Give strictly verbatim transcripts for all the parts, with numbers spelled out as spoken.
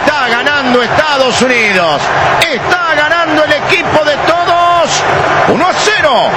Está ganando Estados Unidos. Está ganando el equipo de todos. uno a cero.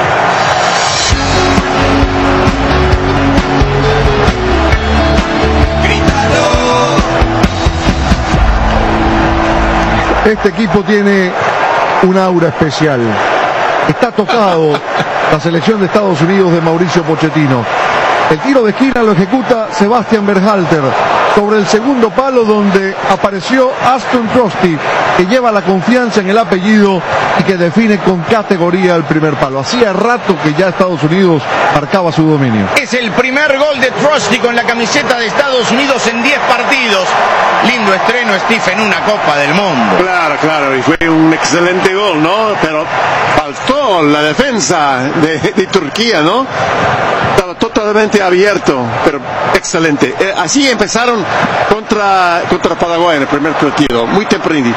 Este equipo tiene un aura especial. Está tocado la selección de Estados Unidos de Mauricio Pochettino. El tiro de esquina lo ejecuta Sebastian Berhalter sobre el segundo palo, donde apareció Aston Trusty, que lleva la confianza en el apellido y que define con categoría el primer palo. Hacía rato que ya Estados Unidos marcaba su dominio. Es el primer gol de Trusty con la camiseta de Estados Unidos en diez partidos. Lindo estreno, Steve, en una Copa del Mundo. Claro, claro, y fue un excelente gol, ¿no? Pero faltó la defensa de, de Turquía, ¿no? Estaba totalmente abierto, pero excelente. Eh, así empezaron contra, contra Paraguay en el primer partido, muy tempranito.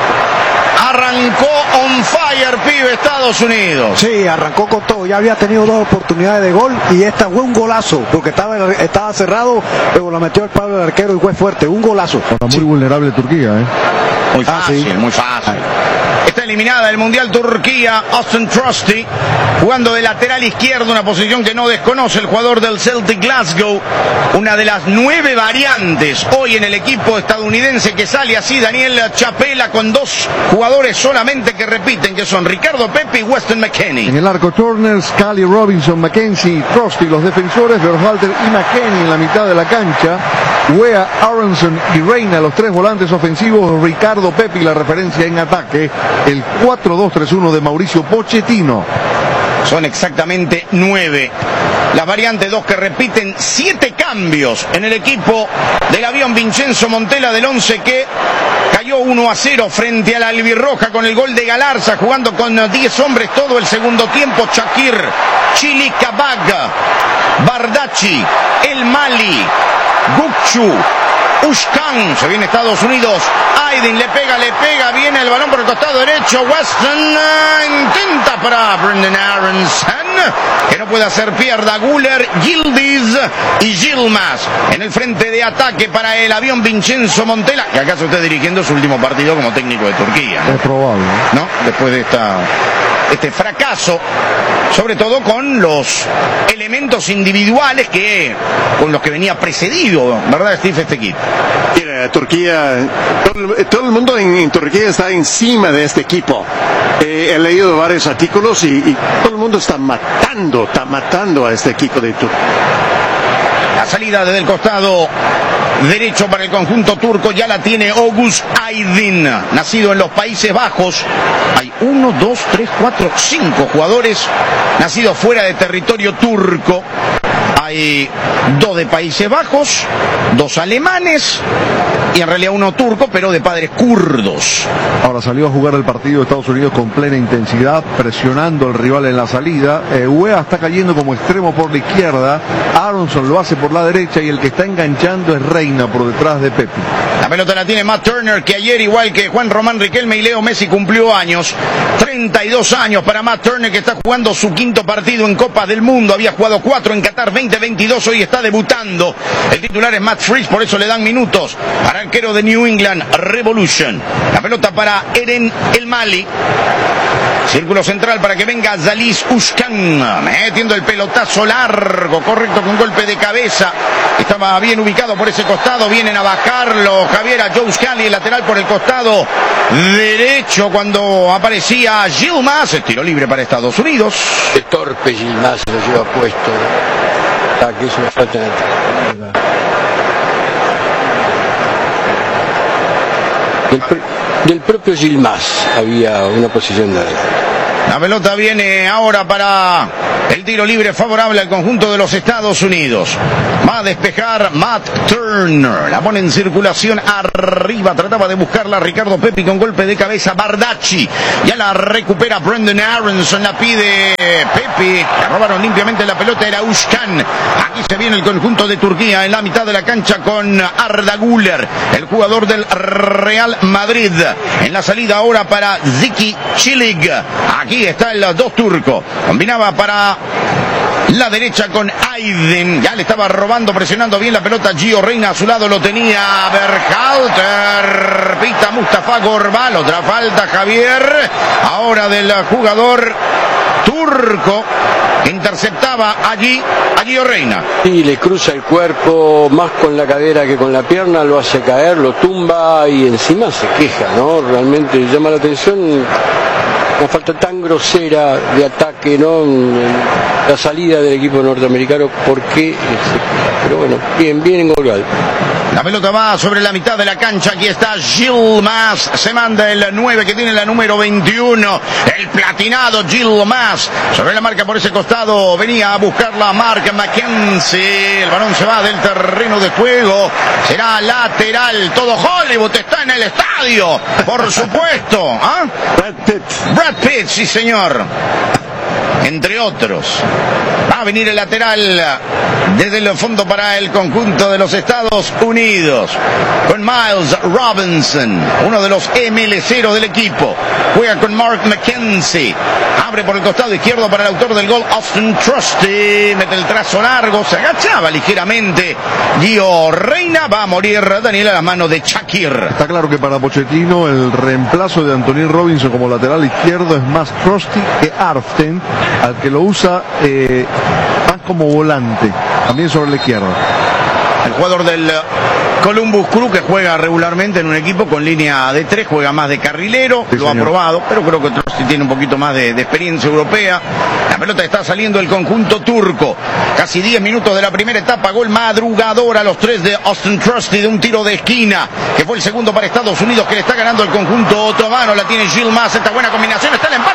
Arrancó on fire, pibe, Estados Unidos. Sí, arrancó con todo. Ya había tenido dos oportunidades de gol y esta fue un golazo, porque estaba, estaba cerrado, pero la metió el palo del arquero y fue fuerte. Un golazo. Está muy sí. vulnerable Turquía, ¿eh? Muy fácil, ah, sí. muy fácil. Está eliminada del Mundial Turquía, Aston Trusty, jugando de lateral izquierdo, una posición que no desconoce el jugador del Celtic Glasgow. Una de las nueve variantes hoy en el equipo estadounidense que sale así, Daniel Chapela, con dos jugadores solamente que repiten, que son Ricardo Pepi y Weston McKennie. En el arco Turner, Scully, Robinson, Mackenzie, Trusty, los defensores, Berhalter y McKennie en la mitad de la cancha. Weah, Aronson y Reina, los tres volantes ofensivos. Ricardo Pepi, la referencia en ataque. El cuatro dos tres uno de Mauricio Pochettino. Son exactamente nueve. Las variantes, dos que repiten, siete cambios en el equipo del avión Vincenzo Montella, del once que cayó uno a cero frente a la albirroja con el gol de Galarza, jugando con diez hombres todo el segundo tiempo. Shakir, Chili Kabag, Bardacci, El Mali, Gukchu, Ushkan. Se viene Estados Unidos. Aydin le pega, le pega. Viene el balón por el costado derecho. Weston uh, intenta para Brendan Aronson, que no puede hacer pierda. Guller, Yildiz y Yilmaz en el frente de ataque para el avión Vincenzo Montella, que acaso está dirigiendo su último partido como técnico de Turquía, ¿no? Es probable, ¿no? Después de esta... este fracaso, sobre todo con los elementos individuales que con los que venía precedido, ¿verdad, Steve, este equipo? Mira, Turquía, todo, todo el mundo en, en Turquía está encima de este equipo. Eh, he leído varios artículos y, y todo el mundo está matando, está matando a este equipo de Turquía. La salida desde el costado derecho para el conjunto turco ya la tiene Oguz Aydin, nacido en los Países Bajos. Hay uno, dos, tres, cuatro, cinco jugadores nacidos fuera de territorio turco. Hay dos de Países Bajos, dos alemanes y en realidad uno turco, pero de padres kurdos. Ahora salió a jugar el partido de Estados Unidos con plena intensidad, presionando al rival en la salida. Eh, Weah está cayendo como extremo por la izquierda, Aronson lo hace por la derecha y el que está enganchando es Reina por detrás de Pepi. La pelota la tiene Matt Turner, que ayer, igual que Juan Román Riquelme y Leo Messi, cumplió años. treinta y dos años para Matt Turner, que está jugando su quinto partido en Copas del Mundo. Había jugado cuatro en Qatar veinte veintidós, hoy está debutando. El titular es Matt Freeze, por eso le dan minutos al arquero de New England Revolution. La pelota para Eren El Mali. Círculo central para que venga Zaliz Ushkan, metiendo el pelotazo largo, correcto, con golpe de cabeza. Estaba bien ubicado por ese costado, vienen a bajarlo Javier, a Joe Scully, el lateral por el costado derecho cuando aparecía Yilmaz. Tiro libre para Estados Unidos. Qué torpe Yilmaz, se lo lleva puesto. Aquí es una falta de... Del, pr del propio Yilmaz había una posición de... La pelota viene ahora para el tiro libre favorable al conjunto de los Estados Unidos. Va a despejar Matt Turner. La pone en circulación arriba. Trataba de buscarla Ricardo Pepi con golpe de cabeza. Bardacci. Ya la recupera Brendan Aronson. La pide Pepi. La robaron limpiamente la pelota. Era Ushkan. Aquí se viene el conjunto de Turquía en la mitad de la cancha con Arda Güler, el jugador del Real Madrid. En la salida ahora para Zeki Çelik. Aquí está el dos turco. Combinaba para la derecha con Aydin. Ya le estaba robando, presionando bien la pelota Gio Reina. A su lado lo tenía Berhalter. Pita Mustafa Gorbal, otra falta, Javier, ahora del jugador turco, que interceptaba allí a Gio Reyna. Y le cruza el cuerpo más con la cadera que con la pierna, lo hace caer, lo tumba y encima se queja, ¿no? Realmente llama la atención una falta tan grosera de ataque, ¿no? La salida del equipo norteamericano, ¿por qué? Pero bueno, bien, bien en Gorbal. La pelota va sobre la mitad de la cancha. Aquí está Yilmaz. Se manda el nueve que tiene la número veintiuno. El platinado Yilmaz. Sobre la marca por ese costado. Venía a buscarla Mark McKenzie. El balón se va del terreno de juego. Será lateral. Todo Hollywood está en el estadio. Por supuesto. ¿Ah? Brad Pitt. Brad Pitt, sí señor. Entre otros. Va a venir el lateral desde el fondo para el conjunto de los Estados Unidos, con Miles Robinson, uno de los M L cero del equipo. Juega con Mark McKenzie. Abre por el costado izquierdo para el autor del gol, Austin Trusty. Mete el trazo largo, se agachaba ligeramente Gio Reyna. Va a morir Daniel a las manos de Shakir. Está claro que para Pochettino el reemplazo de Anthony Robinson como lateral izquierdo es más Trusty que Arften, al que lo usa eh, más como volante, también sobre la izquierda. El jugador del Columbus Crew, que juega regularmente en un equipo con línea de tres, juega más de carrilero, sí, lo señor. ha probado, pero creo que Trusty tiene un poquito más de, de experiencia europea. La pelota está saliendo el conjunto turco. Casi diez minutos de la primera etapa, gol madrugador a los tres de Austin Trusty de un tiro de esquina, que fue el segundo para Estados Unidos, que le está ganando el conjunto otomano. La tiene Yilmaz, esta buena combinación, está el empate.